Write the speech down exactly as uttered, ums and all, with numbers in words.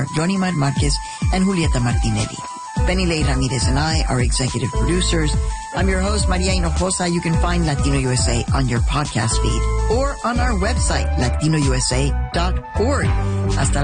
are Jonimar Marquez and Julieta Martinelli. Penny Lay Ramirez and I are executive producers. I'm your host, Maria Hinojosa. You can find Latino U S A on your podcast feed or on our website, latino u s a dot org. Hasta la